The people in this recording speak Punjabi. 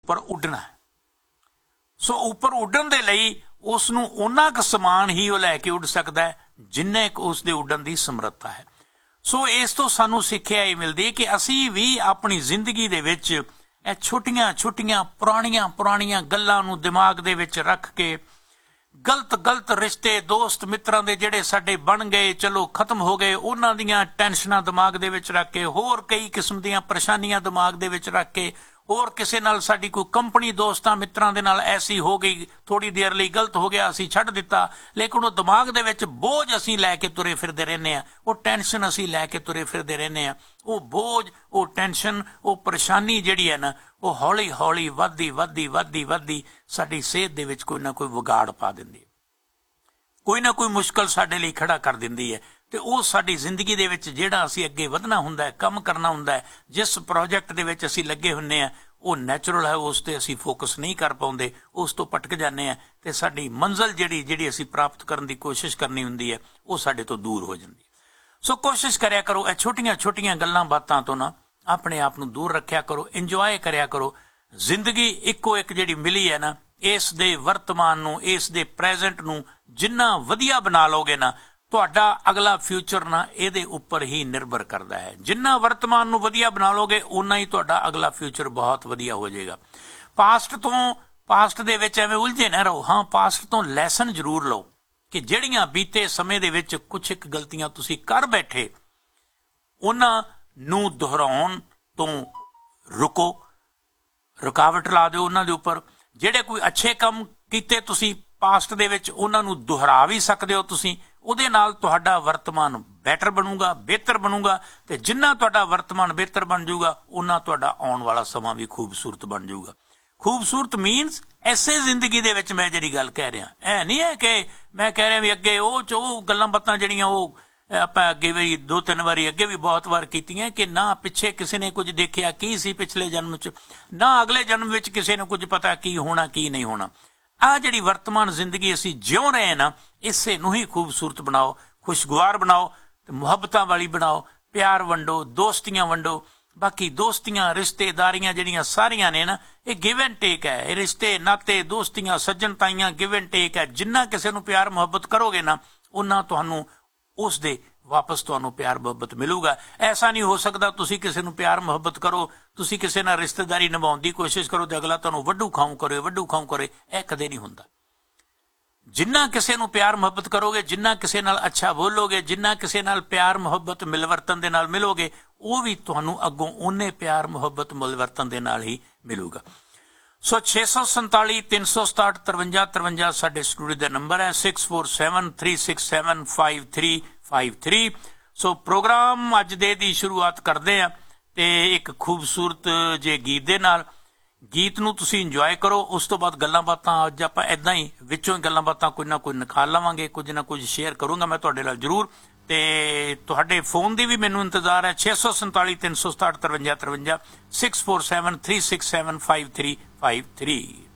ਉੱਪਰ ਉੱਡਣਾ ਹੈ। ਸੋ ਉੱਪਰ ਉੱਡਣ ਦੇ ਲਈ ਉਸ ਨੂੰ ਓਨਾ ਕੁ ਸਮਾਨ ਹੀ ਉਹ ਲੈ ਕੇ ਉੱਡ ਸਕਦਾ ਹੈ ਜਿੰਨੇ ਕੁ ਉਸ ਦੇ ਉੱਡਣ ਦੀ ਸਮਰੱਥਾ ਹੈ। ਸੋ ਇਸ ਤੋਂ ਸਾਨੂੰ ਸਿੱਖਿਆ ਇਹ ਮਿਲਦੀ ਹੈ ਕਿ ਅਸੀਂ ਵੀ ਆਪਣੀ ਜ਼ਿੰਦਗੀ ਦੇ ਵਿੱਚ ਇਹ ਛੋਟੀਆਂ ਛੋਟੀਆਂ ਪੁਰਾਣੀਆਂ ਗੱਲਾਂ ਨੂੰ ਦਿਮਾਗ ਦੇ ਵਿੱਚ ਰੱਖ ਕੇ ਗਲਤ ਰਿਸ਼ਤੇ ਦੋਸਤ ਮਿੱਤਰਾਂ ਦੇ ਜਿਹੜੇ ਸਾਡੇ ਬਣ ਗਏ ਚਲੋ ਖਤਮ ਹੋ ਗਏ, ਉਹਨਾਂ ਦੀਆਂ ਟੈਨਸ਼ਨਾਂ ਦਿਮਾਗ ਦੇ ਵਿੱਚ ਰੱਖ ਕੇ, ਹੋਰ ਕਈ ਕਿਸਮ ਦੀਆਂ ਪਰੇਸ਼ਾਨੀਆਂ ਦਿਮਾਗ ਦੇ ਵਿੱਚ ਰੱਖ ਕੇ, ਹੋਰ ਕਿਸੇ ਨਾਲ ਸਾਡੀ ਕੋਈ ਕੰਪਨੀ ਦੋਸਤਾਂ ਮਿੱਤਰਾਂ ਦੇ ਨਾਲ ਐਸੀ ਹੋ ਗਈ, ਥੋੜੀ ਦੇਰ ਲਈ ਗਲਤ ਹੋ ਗਿਆ, ਅਸੀਂ ਛੱਡ ਦਿੱਤਾ, ਲੇਕਿਨ ਉਹ ਦਿਮਾਗ ਦੇ ਵਿੱਚ ਬੋਝ ਅਸੀਂ ਲੈ ਕੇ ਤੁਰੇ ਫਿਰਦੇ ਰਹਿੰਦੇ ਹਾਂ, ਉਹ ਟੈਨਸ਼ਨ ਅਸੀਂ ਲੈ ਕੇ ਤੁਰੇ ਫਿਰਦੇ ਰਹਿੰਦੇ ਹਾਂ। ਉਹ ਬੋਝ, ਉਹ ਟੈਨਸ਼ਨ, ਉਹ ਪਰੇਸ਼ਾਨੀ ਜਿਹੜੀ ਹੈ ਨਾ, ਉਹ ਹੌਲੀ ਹੌਲੀ ਵੱਧਦੀ ਸਾਡੀ ਸਿਹਤ ਦੇ ਵਿੱਚ ਕੋਈ ਨਾ ਕੋਈ ਵਿਗਾੜ ਪਾ ਦਿੰਦੀ ਹੈ, ਕੋਈ ਨਾ ਕੋਈ ਮੁਸ਼ਕਲ ਸਾਡੇ ਲਈ ਖੜਾ ਕਰ ਦਿੰਦੀ ਹੈ। ਤੇ ਉਹ ਸਾਡੀ ਜ਼ਿੰਦਗੀ ਦੇ ਵਿੱਚ ਜਿਹੜਾ ਅਸੀਂ ਅੱਗੇ ਵਧਣਾ ਹੁੰਦਾ ਹੈ, ਕੰਮ ਕਰਨਾ ਹੁੰਦਾ ਹੈ, ਜਿਸ ਪ੍ਰੋਜੈਕਟ ਦੇ ਵਿੱਚ ਅਸੀਂ ਲੱਗੇ ਹੁੰਦੇ ਹਾਂ, ਉਹ ਨੈਚੁਰਲ ਹੈ, ਉਸ ਤੇ ਅਸੀਂ ਫੋਕਸ ਨਹੀਂ ਕਰ ਪਾਉਂਦੇ, ਉਸ ਤੋਂ ਭਟਕ ਜਾਂਦੇ ਹਾਂ ਤੇ ਸਾਡੀ ਮੰਜ਼ਿਲ ਜਿਹੜੀ ਅਸੀਂ ਪ੍ਰਾਪਤ ਕਰਨ ਦੀ ਕੋਸ਼ਿਸ਼ ਕਰਨੀ ਹੁੰਦੀ ਹੈ, ਉਹ ਸਾਡੇ ਤੋਂ ਦੂਰ ਹੋ ਜਾਂਦੀ ਹੈ। ਸੋ ਕੋਸ਼ਿਸ਼ ਕਰਿਆ ਕਰੋ ਇਹ ਛੋਟੀਆਂ ਗੱਲਾਂ ਬਾਤਾਂ ਤੋਂ ਨਾ ਆਪਣੇ ਆਪ ਨੂੰ ਦੂਰ ਰੱਖਿਆ ਕਰੋ, ਇੰਜੋਏ ਕਰਿਆ ਕਰੋ। ਜ਼ਿੰਦਗੀ ਇੱਕੋ ਇੱਕ ਜਿਹੜੀ ਮਿਲੀ ਹੈ ਨਾ, ਇਸ ਦੇ ਵਰਤਮਾਨ ਨੂੰ, ਇਸ ਦੇ ਪ੍ਰੈਜ਼ੈਂਟ ਨੂੰ ਜਿੰਨਾ ਵਧੀਆ ਬਣਾ ਲਓਗੇ ਨਾ, ਤੁਹਾਡਾ ਅਗਲਾ ਫਿਊਚਰ ਨਾ ਇਹਦੇ ਉੱਪਰ ਹੀ ਨਿਰਭਰ ਕਰਦਾ ਹੈ। ਜਿੰਨਾ ਵਰਤਮਾਨ ਨੂੰ ਵਧੀਆ ਬਣਾ ਲਓਗੇ ਓਨਾ ਹੀ ਤੁਹਾਡਾ ਅਗਲਾ ਫਿਊਚਰ ਬਹੁਤ ਵਧੀਆ ਹੋ ਜਾਏਗਾ। ਪਾਸਟ ਦੇ ਵਿੱਚ ਐਵੇਂ ਉਲਝੇ ਨਾ ਰਹੋ। ਹਾਂ, ਪਾਸਟ ਤੋਂ ਲੈਸਨ ਜ਼ਰੂਰ ਲਓ ਕਿ ਜਿਹੜੀਆਂ ਬੀਤੇ ਸਮੇਂ ਦੇ ਵਿੱਚ ਕੁਛ ਇੱਕ ਗਲਤੀਆਂ ਤੁਸੀਂ ਕਰ ਬੈਠੇ, ਉਹਨਾਂ ਨੂੰ ਦੁਹਰਾਉਣ ਤੋਂ ਰੁਕੋ, ਰੁਕਾਵਟ ਲਾ ਦਿਓ ਉਹਨਾਂ ਦੇ ਉੱਪਰ। ਜਿਹੜੇ ਕੋਈ ਅੱਛੇ ਕੰਮ ਕੀਤੇ ਤੁਸੀਂ ਪਾਸਟ ਦੇ ਵਿੱਚ, ਉਹਨਾਂ ਨੂੰ ਦੁਹਰਾ ਵੀ ਸਕਦੇ ਹੋ ਤੁਸੀਂ। ਉਹਦੇ ਨਾਲ ਤੁਹਾਡਾ ਵਰਤਮਾਨ ਬੈਟਰ ਬਣੂਗਾ, ਬਿਹਤਰ ਬਣੂਗਾ, ਤੇ ਜਿੰਨਾ ਤੁਹਾਡਾ ਵਰਤਮਾਨ ਬਿਹਤਰ ਬਣ ਜਾਊਗਾ ਉਹਨਾਂ ਤੁਹਾਡਾ ਆਉਣ ਵਾਲਾ ਸਮਾਂ ਵੀ ਖੂਬਸੂਰਤ ਬਣ ਜਾਊਗਾ। ਖੂਬਸੂਰਤ ਮੀਨਸ ਐਸੇ ਜ਼ਿੰਦਗੀ ਦੇ ਵਿੱਚ ਮੈਂ ਜਿਹੜੀ ਗੱਲ ਕਹਿ ਰਿਹਾ, ਇਹ ਨਹੀਂ ਹੈ ਕਿ ਮੈਂ ਕਹਿ ਰਿਹਾ ਵੀ ਅੱਗੇ ਉਹ ਗੱਲਾਂ ਬਾਤਾਂ ਜਿਹੜੀਆਂ ਉਹ ਆਪਾਂ ਅੱਗੇ ਵੀ 2-3 ਵਾਰੀ ਅੱਗੇ ਵੀ ਬਹੁਤ ਵਾਰ ਕੀਤੀਆਂ ਕਿ ਨਾ ਪਿੱਛੇ ਕਿਸੇ ਨੇ ਕੁਝ ਦੇਖਿਆ ਕੀ ਸੀ ਪਿਛਲੇ ਜਨਮ 'ਚ, ਨਾ ਅਗਲੇ ਜਨਮ ਵਿੱਚ ਕਿਸੇ ਨੂੰ ਕੁਝ ਪਤਾ ਕੀ ਹੋਣਾ ਕੀ ਨਹੀਂ ਹੋਣਾ। ਆਹ ਜਿਹੜੀ ਵਰਤਮਾਨ ਜ਼ਿੰਦਗੀ ਅਸੀਂ ਜਿਉਂ ਰਹੇ ਨਾ, ਇਸੇ ਨੂੰ ਹੀ ਖੂਬਸੂਰਤ ਬਣਾਓ, ਖੁਸ਼ਗਵਾਰ ਬਣਾਓ ਤੇ ਮੁਹੱਬਤਾਂ ਵਾਲੀ ਬਣਾਓ। ਪਿਆਰ ਵੰਡੋ, ਦੋਸਤੀਆਂ ਵੰਡੋ। ਬਾਕੀ ਦੋਸਤੀਆਂ ਰਿਸ਼ਤੇਦਾਰੀਆਂ ਜਿਹੜੀਆਂ ਸਾਰੀਆਂ ਨੇ ਨਾ, ਇਹ ਗਿਵ ਐਂਡ ਟੇਕ ਹੈ। ਇਹ ਰਿਸ਼ਤੇ ਨਾਤੇ ਦੋਸਤੀਆਂ ਸੱਜਣ ਤਾਈਆਂ ਗਿਵ ਐਂਡ ਟੇਕ ਹੈ। ਜਿੰਨਾ ਕਿਸੇ ਨੂੰ ਪਿਆਰ ਮੁਹੱਬਤ ਕਰੋਗੇ ਨਾ, ਉਹਨਾਂ ਤੁਹਾਨੂੰ ਉਸ ਦੇ ਵਾਪਸ ਤੁਹਾਨੂੰ ਪਿਆਰ ਮੁਹੱਬਤ ਮਿਲੂਗਾ। ਐਸਾ ਨਹੀਂ ਹੋ ਸਕਦਾ ਤੁਸੀਂ ਕਿਸੇ ਨੂੰ ਪਿਆਰ ਮੁਹੱਬਤ ਕਰੋ, ਤੁਸੀਂ ਕਿਸੇ ਨਾਲ ਰਿਸ਼ਤੇਦਾਰੀ ਨਿਭਾਉਣ ਦੀ ਕੋਸ਼ਿਸ਼ ਕਰੋ ਤੇ ਅਗਲਾ ਤੁਹਾਨੂੰ ਵੱਢੂ ਖਾਊ ਕਰੇ। ਇਹ ਕਦੇ ਨਹੀਂ ਹੁੰਦਾ। ਜਿੰਨਾ ਕਿਸੇ ਨੂੰ ਪਿਆਰ ਮੁਹੱਬਤ ਕਰੋਗੇ, ਜਿੰਨਾ ਕਿਸੇ ਨਾਲ ਅੱਛਾ ਬੋਲੋਗੇ, ਜਿੰਨਾ ਕਿਸੇ ਨਾਲ ਪਿਆਰ ਮੁਹੱਬਤ ਮਿਲਵਰਤਨ ਦੇ ਨਾਲ ਮਿਲੋਗੇ, ਉਹ ਵੀ ਤੁਹਾਨੂੰ ਅੱਗੋਂ ਉਹਨੇ ਪਿਆਰ ਮੁਹੱਬਤ ਮਿਲਵਰਤਨ ਦੇ ਨਾਲ ਹੀ ਮਿਲੂਗਾ। ਸੋ 647 367 5353 ਸਾਡੇ ਸਟੂਡੀਓ ਦਾ ਨੰਬਰ ਹੈ, 6473675353। ਸੋ ਪ੍ਰੋਗਰਾਮ ਅੱਜ ਦੀ ਸ਼ੁਰੂਆਤ ਕਰਦੇ ਆ ਤੇ ਇੱਕ ਖੂਬਸੂਰਤ ਜੇ ਗੀਤ ਦੇ ਨਾਲ। ਗੀਤ ਨੂੰ ਤੁਸੀਂ ਇੰਜੋਏ ਕਰੋ, ਉਸ ਤੋਂ ਬਾਅਦ ਗੱਲਾਂ ਬਾਤਾਂ ਅੱਜ ਆਪਾਂ ਏਦਾਂ ਹੀ ਵਿੱਚੋਂ ਗੱਲਾਂ ਬਾਤਾਂ ਕੋਈ ਨਾ ਕੋਈ ਨਿਕਾਲ ਲਵਾਂਗੇ, ਕੁਝ ਨਾ ਕੁਝ ਸ਼ੇਅਰ ਕਰੂੰਗਾ ਮੈਂ ਤੁਹਾਡੇ ਨਾਲ ਜ਼ਰੂਰ। ਤੇ ਤੁਹਾਡੇ ਫੋਨ ਦੀ ਵੀ ਮੈਨੂੰ ਇੰਤਜ਼ਾਰ ਹੈ, 647 367 5353 6473675353।